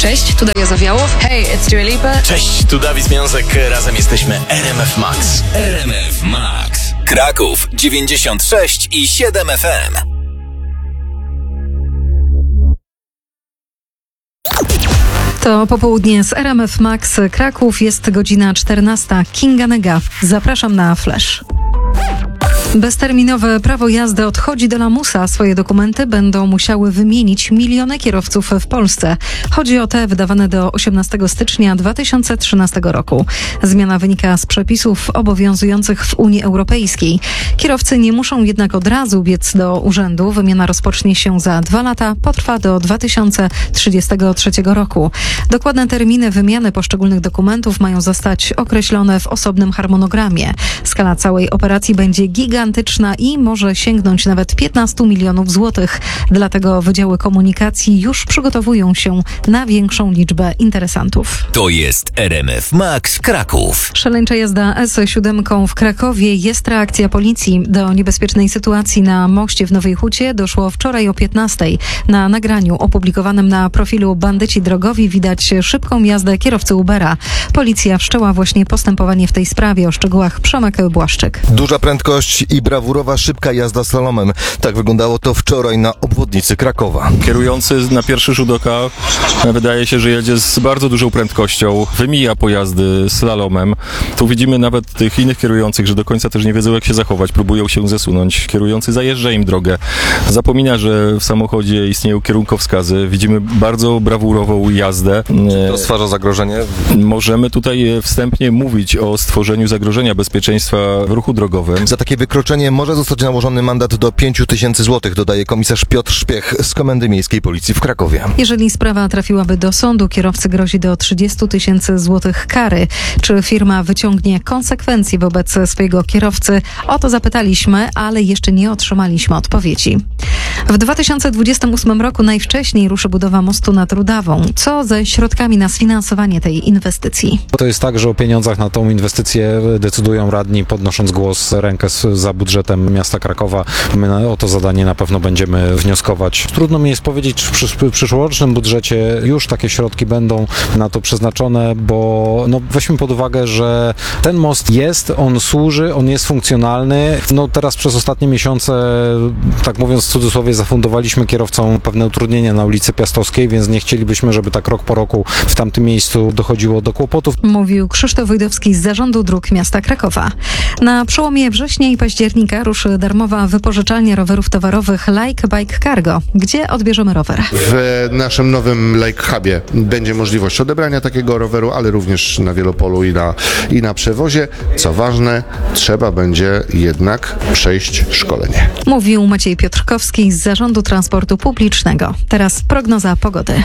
Cześć, tu Daria Zawiałow. Hey, it's Dua Lipa. Cześć, tu Dawid Związek. Razem jesteśmy RMF Max. RMF Max. Kraków 96,7 FM. To popołudnie z RMF Max Kraków, jest godzina 14. Kinga Nega. Zapraszam na Flash. Bezterminowe prawo jazdy odchodzi do lamusa. Swoje dokumenty będą musiały wymienić miliony kierowców w Polsce. Chodzi o te wydawane do 18 stycznia 2013 roku. Zmiana wynika z przepisów obowiązujących w Unii Europejskiej. Kierowcy nie muszą jednak od razu biec do urzędu. Wymiana rozpocznie się za 2 lata, potrwa do 2033 roku. Dokładne terminy wymiany poszczególnych dokumentów mają zostać określone w osobnym harmonogramie. Skala całej operacji będzie gigantyczna i może sięgnąć nawet 15 milionów złotych. Dlatego wydziały komunikacji już przygotowują się na większą liczbę interesantów. To jest RMF Max Kraków. Szaleńcza jazda S7 w Krakowie. Jest reakcja policji. Do niebezpiecznej sytuacji na moście w Nowej Hucie doszło wczoraj o 15:00. Na nagraniu opublikowanym na profilu Bandyci Drogowi widać szybką jazdę kierowcy Ubera. Policja wszczęła właśnie postępowanie w tej sprawie. O szczegółach Przemek Błaszczyk. Duża prędkość i brawurowa, szybka jazda slalomem. Tak wyglądało to wczoraj na obwodnicy Krakowa. Kierujący na pierwszy rzut oka wydaje się, że jedzie z bardzo dużą prędkością, wymija pojazdy slalomem. Tu widzimy nawet tych innych kierujących, że do końca też nie wiedzą, jak się zachować, próbują się zesunąć. Kierujący zajeżdża im drogę. Zapomina, że w samochodzie istnieją kierunkowskazy. Widzimy bardzo brawurową jazdę. To stwarza zagrożenie? Możemy tutaj wstępnie mówić o stworzeniu zagrożenia bezpieczeństwa w ruchu drogowym. Za takie wykroczenie może zostać nałożony mandat do 5 000 złotych, dodaje komisarz Piotr Szpiech z Komendy Miejskiej Policji w Krakowie. Jeżeli sprawa trafiłaby do sądu, kierowcy grozi do 30 000 złotych kary. Czy firma wyciągnie konsekwencje wobec swojego kierowcy? O to zapytaliśmy, ale jeszcze nie otrzymaliśmy odpowiedzi. W 2028 roku najwcześniej ruszy budowa mostu nad Rudawą. Co ze środkami na sfinansowanie tej inwestycji? To jest tak, że o pieniądzach na tą inwestycję decydują radni, podnosząc głos, rękę za budżetem miasta Krakowa. My o to zadanie na pewno będziemy wnioskować. Trudno mi jest powiedzieć, czy w przyszłorocznym budżecie już takie środki będą na to przeznaczone, bo weźmy pod uwagę, że ten most jest, on służy, on jest funkcjonalny. Teraz przez ostatnie miesiące, tak mówiąc w cudzysłowie, zafundowaliśmy kierowcom pewne utrudnienia na ulicy Piastowskiej, więc nie chcielibyśmy, żeby tak rok po roku w tamtym miejscu dochodziło do kłopotów. Mówił Krzysztof Wojdowski z Zarządu Dróg Miasta Krakowa. Na przełomie września i października ruszy darmowa wypożyczalnia rowerów towarowych Like Bike Cargo. Gdzie odbierzemy rower? W naszym nowym Like Hubie będzie możliwość odebrania takiego roweru, ale również na Wielopolu i na przewozie. Co ważne, trzeba będzie jednak przejść szkolenie. Mówił Maciej Piotrkowski z Zarządu Transportu Publicznego. Teraz prognoza pogody.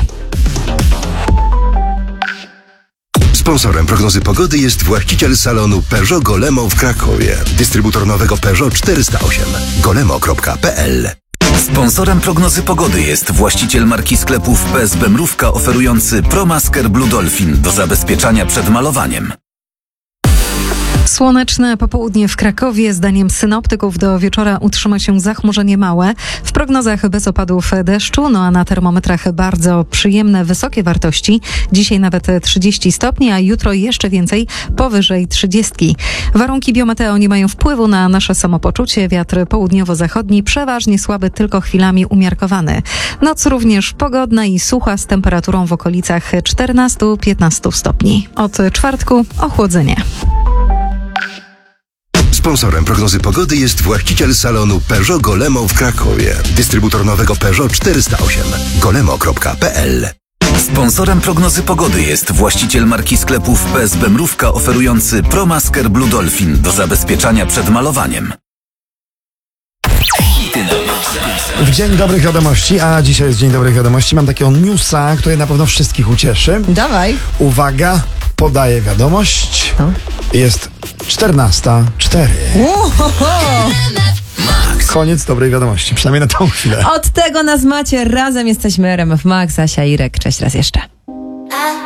Sponsorem prognozy pogody jest właściciel salonu Peugeot Golemo w Krakowie. Dystrybutor nowego Peugeot 408. golemo.pl. Sponsorem prognozy pogody jest właściciel marki sklepów PSB Mrówka oferujący ProMasker Blue Dolphin do zabezpieczania przed malowaniem. Słoneczne popołudnie w Krakowie. Zdaniem synoptyków do wieczora utrzyma się zachmurzenie małe. W prognozach bez opadów deszczu, a na termometrach bardzo przyjemne, wysokie wartości. Dzisiaj nawet 30 stopni, a jutro jeszcze więcej, powyżej 30. Warunki biometeo nie mają wpływu na nasze samopoczucie. Wiatr południowo-zachodni przeważnie słaby, tylko chwilami umiarkowany. Noc również pogodna i sucha z temperaturą w okolicach 14-15 stopni. Od czwartku ochłodzenie. Sponsorem prognozy pogody jest właściciel salonu Peugeot Golemo w Krakowie. Dystrybutor nowego Peugeot 408. golemo.pl. Sponsorem prognozy pogody jest właściciel marki sklepów PSB Mrówka oferujący ProMasker Blue Dolphin do zabezpieczania przed malowaniem. W Dzień Dobrych Wiadomości, a dzisiaj jest Dzień Dobrych Wiadomości, mam takiego newsa, który na pewno wszystkich ucieszy. Dawaj. Uwaga, podaję wiadomość. Jest 14:04. Koniec dobrej wiadomości, przynajmniej na tą chwilę. Od tego nas macie. Razem jesteśmy RMF Max, Asia, Irek. Cześć raz jeszcze.